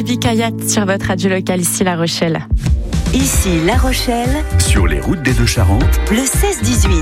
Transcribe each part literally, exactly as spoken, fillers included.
Gabi Kayat sur votre radio locale ici La Rochelle. Ici La Rochelle, sur les routes des Deux-Charentes, le seize dix-huit.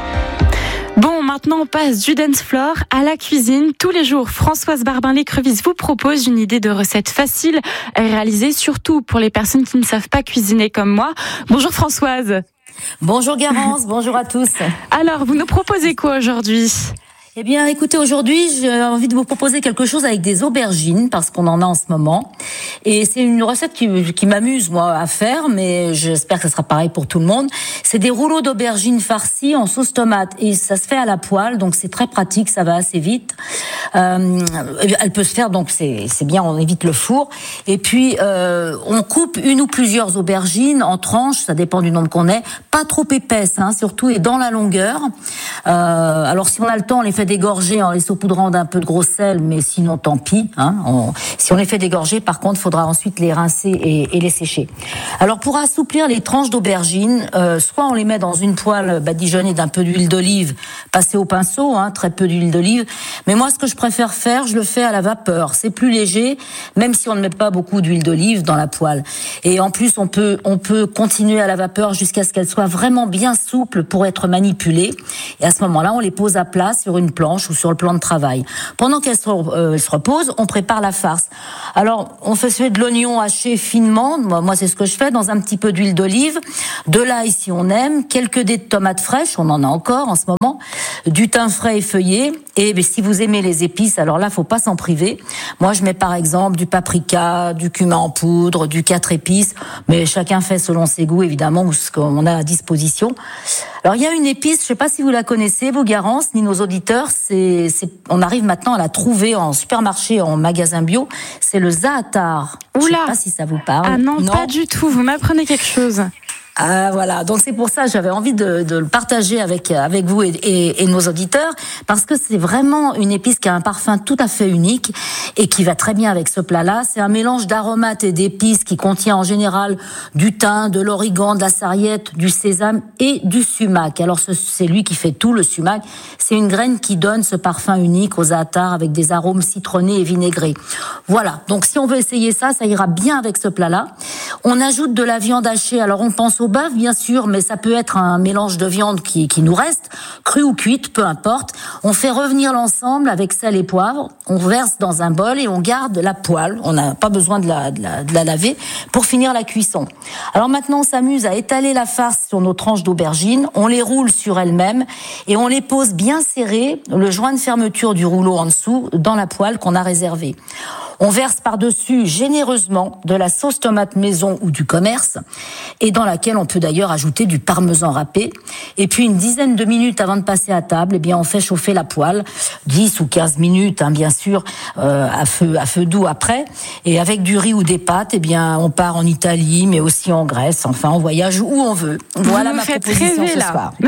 Bon, maintenant on passe du dance floor à la cuisine. Tous les jours, Françoise Barbin-Lécrevisse vous propose une idée de recette facile à réaliser, surtout pour les personnes qui ne savent pas cuisiner comme moi. Bonjour Françoise. Bonjour Garance, bonjour à tous. Alors, vous nous proposez quoi aujourd'hui ? Eh bien, écoutez, aujourd'hui, j'ai envie de vous proposer quelque chose avec des aubergines, parce qu'on en a en ce moment. Et c'est une recette qui, qui m'amuse, moi, à faire, mais j'espère que ce sera pareil pour tout le monde. C'est des rouleaux d'aubergines farcies en sauce tomate. Et ça se fait à la poêle, donc c'est très pratique, ça va assez vite. Euh, elle peut se faire, donc c'est, c'est bien, on évite le four. Et puis, euh, on coupe une ou plusieurs aubergines en tranches, ça dépend du nombre qu'on ait. Pas trop épaisses, hein, surtout, et dans la longueur. Euh, alors, si on a le temps, on les fait dégorger en les saupoudrant d'un peu de gros sel, mais sinon tant pis. Hein, on, si on les fait dégorger, par contre, il faudra ensuite les rincer et, et les sécher. Alors pour assouplir les tranches d'aubergines, euh, soit on les met dans une poêle badigeonnée d'un peu d'huile d'olive, passée au pinceau, hein, très peu d'huile d'olive. Mais moi, ce que je préfère faire, je le fais à la vapeur. C'est plus léger, même si on ne met pas beaucoup d'huile d'olive dans la poêle. Et en plus, on peut on peut continuer à la vapeur jusqu'à ce qu'elle soit vraiment bien souple pour être manipulée. Et à ce moment-là, on les pose à plat sur une planche ou sur le plan de travail. Pendant qu'elle se, euh, se repose, on prépare la farce. Alors, on fait de l'oignon haché finement. Moi, moi, c'est ce que je fais, dans un petit peu d'huile d'olive, de l'ail si on aime, quelques dés de tomates fraîches, on en a encore en ce moment, du thym frais effeuillé. Et ben, si vous aimez les épices, alors là, faut pas s'en priver. Moi, je mets par exemple du paprika, du cumin en poudre, du quatre épices, mais chacun fait selon ses goûts, évidemment, ou ce qu'on a à disposition. Alors, il y a une épice, je sais pas si vous la connaissez, vous, Garance, ni nos auditeurs, c'est, c'est, on arrive maintenant à la trouver en supermarché, en magasin bio, c'est le za'atar. Oula. Je sais pas si ça vous parle. Ah non, non, pas du tout, vous m'apprenez quelque chose. Ah voilà, donc c'est pour ça que j'avais envie de, de le partager avec avec vous et, et, et nos auditeurs, parce que c'est vraiment une épice qui a un parfum tout à fait unique et qui va très bien avec ce plat-là. C'est un mélange d'aromates et d'épices qui contient en général du thym, de l'origan, de la sarriette, du sésame et du sumac. Alors c'est lui qui fait tout, le sumac. C'est une graine qui donne ce parfum unique aux za'atar avec des arômes citronnés et vinaigrés. Voilà, donc si on veut essayer ça, ça ira bien avec ce plat-là. On ajoute de la viande hachée, alors on pense au bœuf, bien sûr, mais ça peut être un mélange de viande qui, qui nous reste, crue ou cuite, peu importe. On fait revenir l'ensemble avec sel et poivre, on verse dans un bol et on garde la poêle. On n'a pas besoin de la, de, la, de la laver pour finir la cuisson. Alors maintenant, on s'amuse à étaler la farce sur nos tranches d'aubergines, on les roule sur elles-mêmes et on les pose bien serrées, le joint de fermeture du rouleau en dessous, dans la poêle qu'on a réservée. On verse par-dessus généreusement de la sauce tomate maison ou du commerce, et dans laquelle on peut d'ailleurs ajouter du parmesan râpé. Et puis une dizaine de minutes avant de passer à table, eh bien on fait chauffer la poêle, dix ou quinze minutes, hein, bien sûr, euh, à feu à feu doux après. Et avec du riz ou des pâtes, eh bien on part en Italie, mais aussi en Grèce. Enfin, on voyage où on veut. Voilà ma proposition rêver, ce là. soir.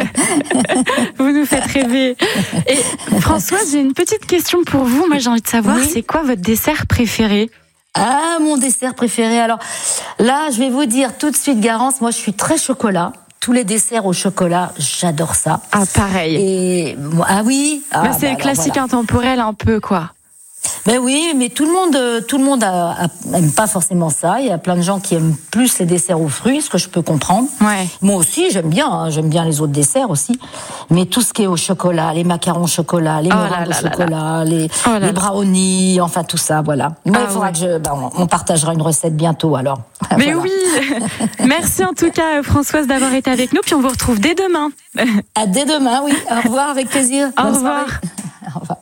Vous nous faites rêver. Et Françoise, j'ai une petite question pour vous. Moi, j'ai envie de savoir, oui. C'est quoi votre dessert préféré ? Ah, mon dessert préféré. Alors là, je vais vous dire tout de suite, Garance, moi je suis très chocolat. Tous les desserts au chocolat, j'adore ça. Ah, pareil. Et ah oui. Ah, bah, c'est bah, le classique voilà. Intemporel un peu, quoi. Ben oui, mais tout le monde, tout le monde a, a, aime pas forcément ça. Il y a plein de gens qui aiment plus les desserts aux fruits, ce que je peux comprendre. Ouais. Moi aussi, j'aime bien, hein, j'aime bien les autres desserts aussi. Mais tout ce qui est au chocolat, les macarons au chocolat, les oh meringues au chocolat, là là. les, oh les brownies, enfin tout ça, voilà. Mais ah il faudra ouais. que je, ben, on, on partagera une recette bientôt alors. Mais voilà. oui. Merci en tout cas, Françoise, d'avoir été avec nous. Puis on vous retrouve dès demain. À dès demain, oui. Au revoir, avec plaisir. Au Bonne revoir. Au revoir.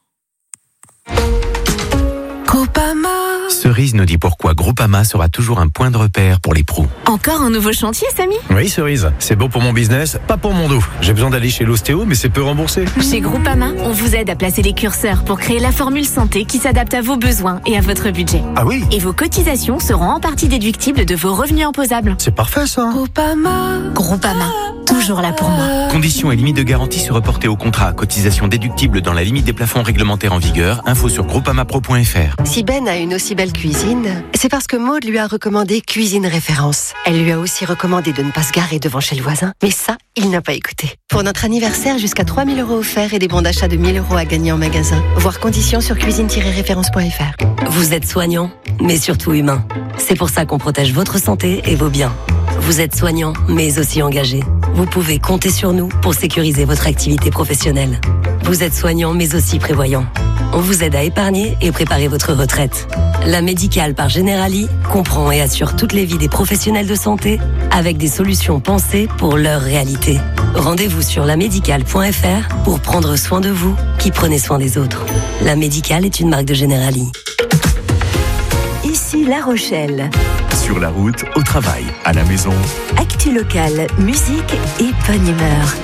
Groupama. Cerise nous dit pourquoi Groupama sera toujours un point de repère pour les pros. Encore un nouveau chantier, Samy ? Oui, Cerise, c'est bon pour mon business, pas pour mon dos. J'ai besoin d'aller chez l'ostéo, mais c'est peu remboursé. Chez Groupama, on vous aide à placer les curseurs pour créer la formule santé qui s'adapte à vos besoins et à votre budget. Ah oui ? Et vos cotisations seront en partie déductibles de vos revenus imposables. C'est parfait ça. Groupama. Groupama, toujours là pour moi. Conditions et limites de garantie se reporter au contrat. Cotisation déductible dans la limite des plafonds réglementaires en vigueur. Info sur groupamapro point f r. Si Ben a une aussi belle cuisine, c'est parce que Maude lui a recommandé Cuisine Référence. Elle lui a aussi recommandé de ne pas se garer devant chez le voisin. Mais ça, il n'a pas écouté. Pour notre anniversaire, jusqu'à trois mille euros offerts et des bons d'achat de mille euros à gagner en magasin. Voir conditions sur cuisine tiret référence point f r. Vous êtes soignant ? mais surtout humain. C'est pour ça qu'on protège votre santé et vos biens. Vous êtes soignant, mais aussi engagé. Vous pouvez compter sur nous pour sécuriser votre activité professionnelle. Vous êtes soignant, mais aussi prévoyant. On vous aide à épargner et préparer votre retraite. La Médicale par Generali comprend et assure toutes les vies des professionnels de santé avec des solutions pensées pour leur réalité. Rendez-vous sur la médicale point f r pour prendre soin de vous qui prenez soin des autres. La Médicale est une marque de Generali. Ici La Rochelle. Sur la route, au travail, à la maison. Actu locale, musique et bonne humeur.